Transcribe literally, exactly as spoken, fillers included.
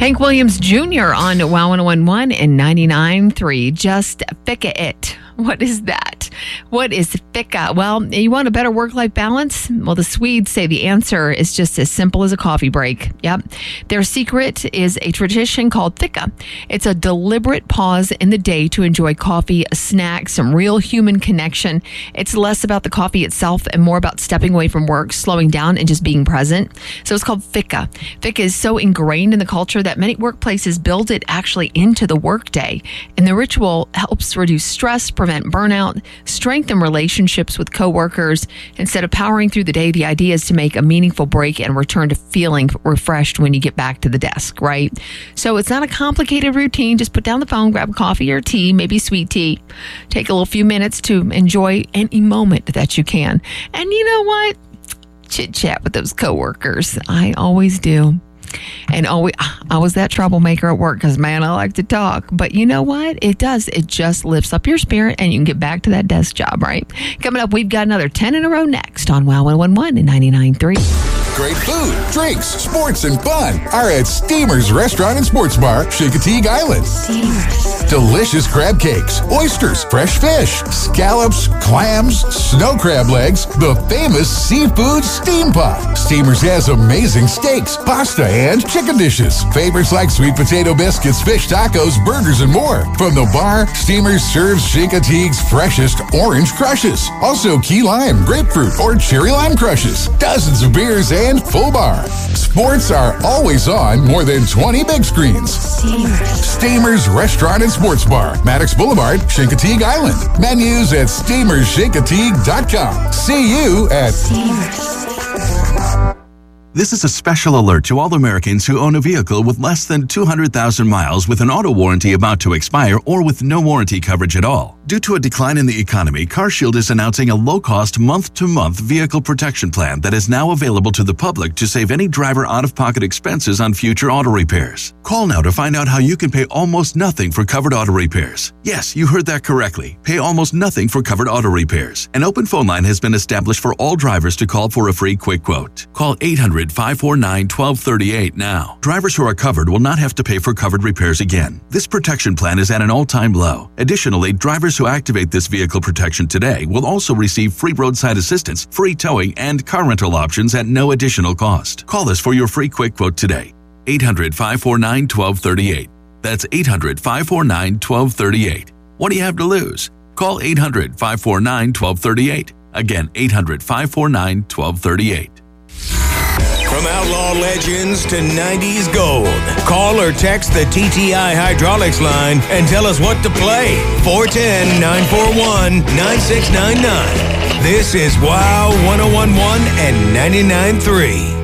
Hank Williams Junior on Wow one oh one point one and ninety-nine point three. Just Ficka it. What is that? What is Ficka? Well, you want a better work-life balance? Well, the Swedes say the answer is just as simple as a coffee break. Yep. Their secret is a tradition called Ficka. It's a deliberate pause in the day to enjoy coffee, a snack, some real human connection. It's less about the coffee itself and more about stepping away from work, slowing down, and just being present. So it's called Ficka. Ficka is so ingrained in the culture that many workplaces build it actually into the workday. And the ritual helps reduce stress, prevent burnout, strengthen relationships with coworkers. Instead of powering through the day, the idea is to make a meaningful break and return to feeling refreshed when you get back to the desk, right? So it's not a complicated routine. Just put down the phone, grab coffee or tea, maybe sweet tea. Take a little few minutes to enjoy any moment that you can. And you know what? Chit chat with those coworkers. I always do. And always, I was that troublemaker at work because, man, I like to talk. But you know what? It does. It just lifts up your spirit and you can get back to that desk job, right? Coming up, we've got another ten in a row next on Wow one oh one point one and ninety-nine point three. Great food, drinks, sports, and fun are at Steamers Restaurant and Sports Bar, Chincoteague Island. Steamers. Delicious crab cakes, oysters, fresh fish, scallops, clams, snow crab legs, the famous seafood steam pot. Steamers has amazing steaks, pasta, and chicken dishes. Favorites like sweet potato biscuits, fish tacos, burgers, and more. From the bar, Steamers serves Chincoteague's freshest orange crushes. Also key lime, grapefruit, or cherry lime crushes. Dozens of beers and full bar. Sports are always on more than twenty big screens. Steamers. Steamers Restaurant and Sports Bar, Maddox Boulevard, Chincoteague Island. Menus at steamers chincoteague dot com. See you at Steamers. This is a special alert to all Americans who own a vehicle with less than two hundred thousand miles with an auto warranty about to expire or with no warranty coverage at all. Due to a decline in the economy, CarShield is announcing a low-cost month-to-month vehicle protection plan that is now available to the public to save any driver out-of-pocket expenses on future auto repairs. Call now to find out how you can pay almost nothing for covered auto repairs. Yes, you heard that correctly. Pay almost nothing for covered auto repairs. An open phone line has been established for all drivers to call for a free quick quote. Call eight hundred, five four nine, one two three eight now. Drivers who are covered will not have to pay for covered repairs again. This protection plan is at an all-time low. Additionally, drivers who activate this vehicle protection today will also receive free roadside assistance, free towing, and car rental options at no additional cost. Call us for your free quick quote today. eight hundred, five four nine, one two three eight. That's eight hundred, five four nine, one two three eight. What do you have to lose? Call eight hundred, five four nine, one two three eight. Again, eight hundred, five four nine, one two three eight. From outlaw legends to nineties gold, call or text the T T I Hydraulics line and tell us what to play. four one zero, nine four one, nine six nine nine. This is Wow one oh one point one and ninety-nine point three.